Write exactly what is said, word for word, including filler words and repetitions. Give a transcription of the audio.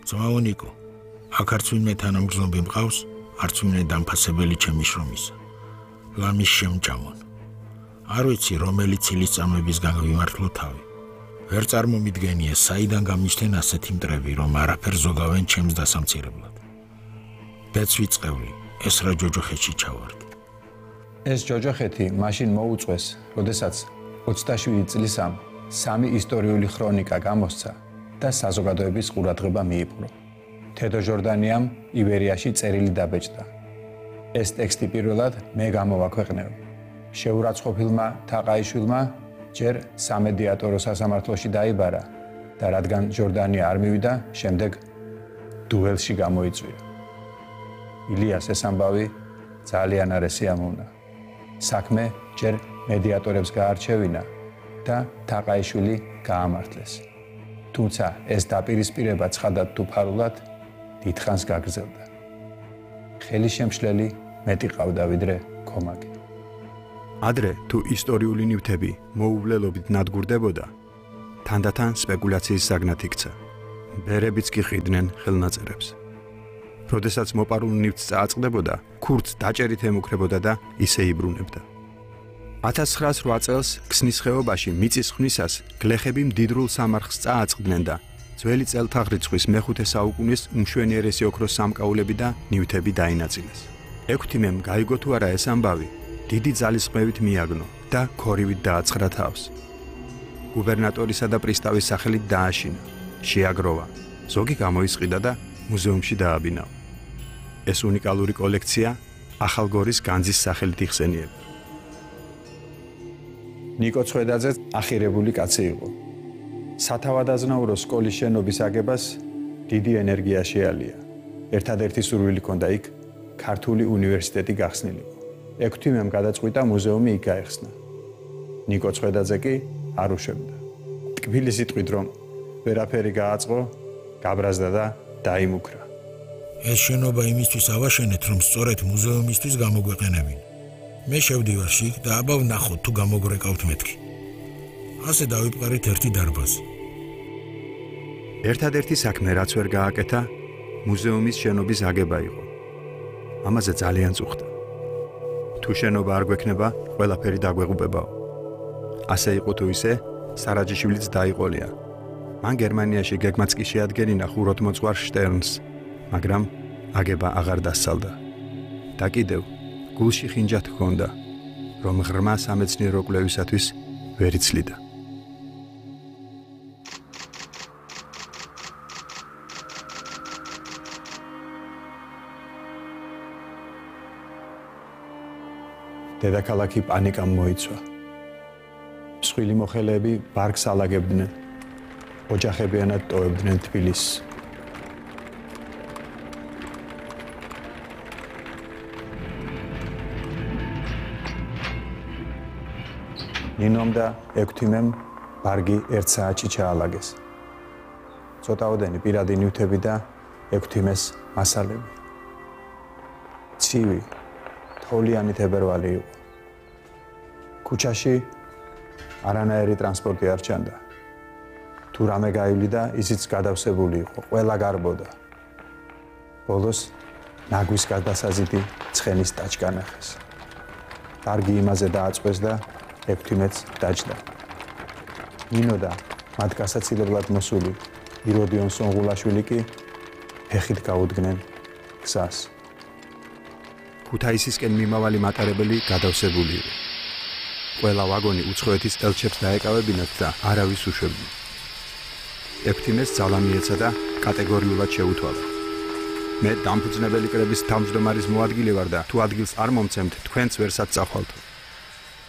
ძმაო ნიკო, აქ არც ვინმე თანამგზნობი მყავს, არც ვინმე დამფასებელი ჩემი შრომისა. ლამის შემჭამონ. არ ვიცი, რომელი ცილისწამლებისგან ვიმართლო თავი. ვერ წარმომიდგენია, საიდან გამიშთენ ასეთი მტრები, რომ არაფერ ზოგავენ ჩემს დასამცირებლად. დეც ვიწყევლი, ეს რა ჯოჯოხეთში ჩავარდი. ეს ჯოჯოხეთი მაშინ მოუწყვეს, როდესაც ოცდაშვიდი წლის ამ სამი ისტორიული ხრონიკა გამოსცა და საზოგადოების ყურადღება მიიპყრო. თედო ჟორდანიამ იბერიაში წერილი დაბეჭდა. ეს ტექსტი პირველად მე გამოვაქვეყნებ. შეურაცხყოფილმა თაყაიშვილმა ჯერ სამედიატორო სასამართლოში დაიბარა და რადგან ჟორდანია არ მივიდა, შემდეგ დუელში გამოიწვია. ილიას ეს ამბავი ძალიან არ ესიამოვნა. საქმე ჯერ მედიატორებს გაარჩევინა და თაყაიშვილი გაამართლეს. თუმცა ეს დაპირისპირება ცხადად თუ ფარულად დიდხანს გაგრძელდა. ხელი შემშლელი მეტი ყავდა ვიდრე ქომაგი. ადრე თუ ისტორიული ნივთები მოუვლელობით ნადგურდებოდა, თანდათან სპეკულაციის საგნად იქცა. ბერებიც კი ყიდნენ ხელნაწერებს. როდესაც მოპარულ ნივთს წააწყდებოდა, ქურდს დაჭერით ემუქრებოდა და ისე იბრუნებდა. ათას ცხრაას რვა წელს ქსნის ხეობაში მიწის ხვნისას გლეხები მდიდრულ სამარხს წააწყდნენ და ძველი წელთაღრიცხვის მეხუთე საუკუნის უმშვენიერესი ოქროს სამკაულები და ნივთები დაინაწილეს. ექვთიმემ გაიგო თუ არა ეს ამბავი, დიდი ძალისხმევით მიაგნო და ქორივით დააცხრა თავს. გუბერნატორისა და პრისტავის სახელით დააშინა, შეაგროვა, ზოგი გამოისყიდა და მუზეუმში დააბინავა. ეს უნიკალური კოლექცია ახალგორის განძის სახელით იხსენიება. ნიკო ცხვედაძე ახირებული კაცი იყო. სათავადაზნაურო სკოლის შენობის აგებას დიდი ენერგია შეალია. ერთადერთი სურვილი ჰქონდა იქ ქართული უნივერსიტეტი გახსნილიყო. ექვთიმემ გადაწყვიტა მუზეუმი იქ გაეხსნა. ნიკო ცხვედაძე კი არ უშვებდა. ტკბილი სიტყვით რომ ვერაფერი გააწყო, გაბრაზდა და დაიმუქრა. ეს შენობა იმისთვის ავაშენეთ, რომ სწორედ მუზეუმისთვის გამოგვეყენებინ. მე შევდივარ შიგ და აბა ვნახოთ თუ გამოგვრეკავთ მეთქი. ასე დავიპყარით ერთი დარბაზი. ერთადერთი საქმე რაც ვერ გააკეთა, მუზეუმის შენობის აგება იყო. ამაზე ძალიან წუხდა. თუ შენობა არ გვექნება, ყველაფერი დაგვეღუპებაო. ასე იყო თუ ისე, სარაჯიშვილიც დაიყოლია. მან გერმანიაში გეგმაც კი შეადგენინა ხუროთმოძღვარ შტერნს, მაგრამ აგება აღარ დასწალდა. და კიდევ გულში ხინჯად ჰქონდა, რომ ღრმა სამეცნიერო კვლევისათვის ვერ იცლიდა. დედაქალაქი პანიკამ მოიცვა. მსხვილი მოხელეები ბარგს ალაგებდნენ, ოჯახებიანად ტოვებდნენ თბილისს. ნინომ და ექვთიმემ ბარგი ერთ საათში ჩაალაგეს. ცოტაოდენი პირადი ნივთები და ექვთიმეს მასალები. ცივი, თოვლიანი თებერვალი იყო. ქუჩაში არანაირი ტრანსპორტი არ ჩანდა. თუ რამე გაივლიდა, ისიც გადავსებული იყო, ყველა გარბოდა. ბოლოს ნაგვის გადასაზიდი ცხენის ტაჩკა ნახეს. ბარგი იმაზე დააწყვეს და ექვთიმეც დაჯდა. ნინო და მათ გასაცილებლად მოსული იროდიონ სონღულაშვილი კი ფეხით გაუდგნენ გზას. ქუთაისისკენ მიმავალი მატარებელი გადავსებული იყო. ყველა ვაგონი უცხოეთის ელჩებს დაეკავებინათ და არავის უშვებდნენ. ექვთიმეს ძალა მიეცა და კატეგორიულად შეუთვალა. მე დამფუძნებელი კრების თავმჯდომარის მოადგილე ვარ და თუ ადგილს არ მომცემთ, თქვენც ვერსად წახვალთ.